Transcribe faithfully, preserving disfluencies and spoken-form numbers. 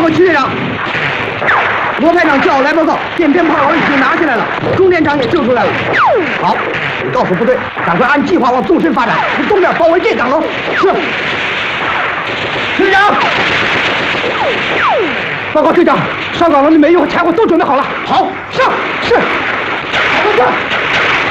报，齐队长。罗排长叫我来报告，电鞭炮我已经拿下来了，钟连长也救出来了。好，你告诉部队，赶快按计划往纵深发展，从东面包围这岗楼。是。队长。报告队长，上岗楼的煤油和柴火都准备好了。好，上是。快快。